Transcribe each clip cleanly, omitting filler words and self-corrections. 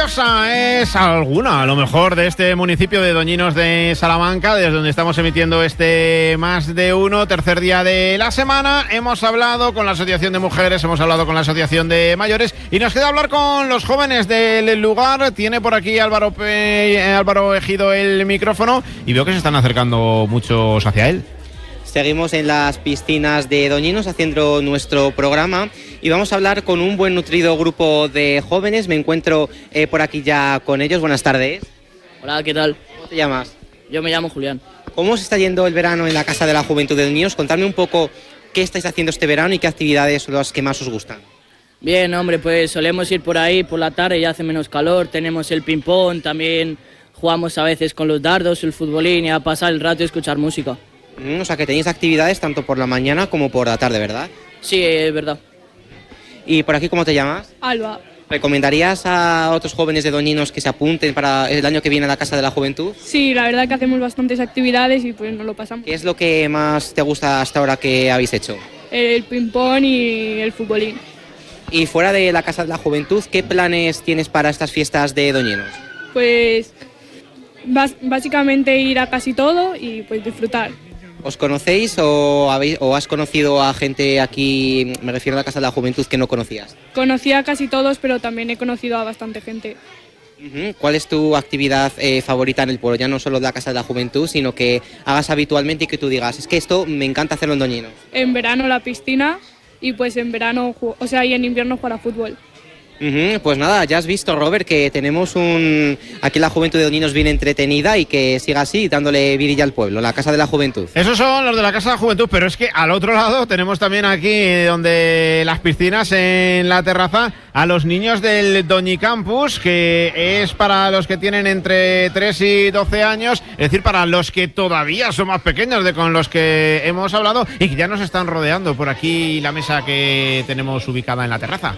maravillosa es alguna, a lo mejor, de este municipio de Doñinos de Salamanca, desde donde estamos emitiendo este Más de Uno, tercer día de la semana. Hemos hablado con la Asociación de Mujeres, hemos hablado con la Asociación de Mayores y nos queda hablar con los jóvenes del lugar. Tiene por aquí Álvaro Ejido el micrófono y veo que se están acercando muchos hacia él. Seguimos en las piscinas de Doñinos haciendo nuestro programa y vamos a hablar con un buen nutrido grupo de jóvenes. Me encuentro por aquí ya con ellos. Buenas tardes. Hola, ¿qué tal? ¿Cómo te llamas? Yo me llamo Julián. ¿Cómo os está yendo el verano en la Casa de la Juventud de Doñinos? Contadme un poco qué estáis haciendo este verano y qué actividades son las que más os gustan. Bien, hombre, pues solemos ir por ahí por la tarde, ya hace menos calor, tenemos el ping-pong, también jugamos a veces con los dardos, el futbolín y a pasar el rato y escuchar música. O sea que tenéis actividades tanto por la mañana como por la tarde, ¿verdad? Sí, es verdad. ¿Y por aquí cómo te llamas? Alba. ¿Recomendarías a otros jóvenes de Doñinos que se apunten para el año que viene a la Casa de la Juventud? Sí, la verdad que hacemos bastantes actividades y pues nos lo pasamos. ¿Qué es lo que más te gusta hasta ahora que habéis hecho? El ping-pong y el futbolín. Y fuera de la Casa de la Juventud, ¿qué planes tienes para estas fiestas de Doñinos? Pues básicamente ir a casi todo y pues disfrutar. ¿Os conocéis o has conocido a gente aquí, me refiero a la Casa de la Juventud, que no conocías? Conocí a casi todos, pero también he conocido a bastante gente. ¿Cuál es tu actividad favorita en el pueblo? Ya no solo de la Casa de la Juventud, sino que hagas habitualmente y que tú digas, es que esto me encanta hacerlo en Doñinos. En verano la piscina y pues en verano, y en invierno jugar a fútbol. Pues nada, ya has visto, Robert, que tenemos aquí la Juventud de Doñinos bien entretenida y que siga así, dándole vidilla al pueblo, la Casa de la Juventud. Esos son los de la Casa de la Juventud, pero es que al otro lado tenemos también aquí, donde las piscinas, en la terraza, a los niños del Doñicampus, que es para los que tienen entre 3 y 12 años, es decir, para los que todavía son más pequeños de con los que hemos hablado y que ya nos están rodeando por aquí la mesa que tenemos ubicada en la terraza.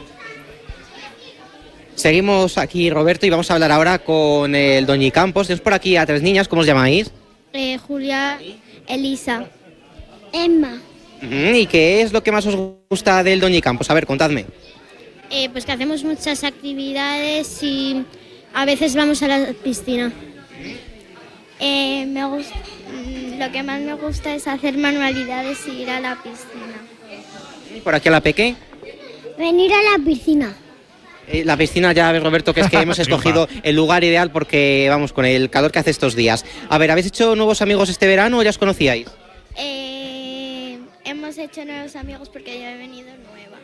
Seguimos aquí, Roberto, y vamos a hablar ahora con el Doñicampus. Tenemos por aquí a 3 niñas, ¿cómo os llamáis? Julia, Elisa, Emma. ¿Y qué es lo que más os gusta del Doñicampus? A ver, contadme. Pues que hacemos muchas actividades y a veces vamos a la piscina. Lo que más me gusta es hacer manualidades y ir a la piscina. ¿Y por aquí a la peque? Venir a la piscina. La piscina, ya ves, Roberto, que es que hemos escogido el lugar ideal porque, vamos, con el calor que hace estos días. A ver, ¿habéis hecho nuevos amigos este verano o ya os conocíais? Hemos hecho nuevos amigos porque yo he venido nueva.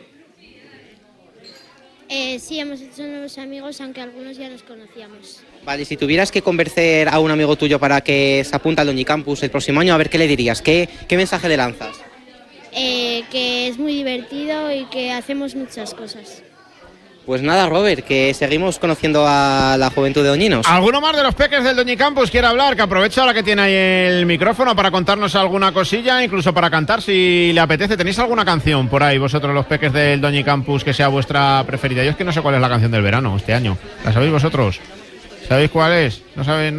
Sí, hemos hecho nuevos amigos, aunque algunos ya los conocíamos. Vale, si tuvieras que convencer a un amigo tuyo para que se apunte al Doñicampus el próximo año, a ver, ¿qué le dirías? ¿Qué mensaje le lanzas? Que es muy divertido y que hacemos muchas cosas. Pues nada, Robert, que seguimos conociendo a la Juventud de Doñinos. ¿Alguno más de los peques del Doñicampus quiere hablar? Que aproveche ahora que tiene ahí el micrófono para contarnos alguna cosilla, incluso para cantar si le apetece. ¿Tenéis alguna canción por ahí, vosotros, los peques del Doñicampus, que sea vuestra preferida? Yo es que no sé cuál es la canción del verano este año. ¿La sabéis vosotros? ¿Sabéis cuál es? ¿No sabéis?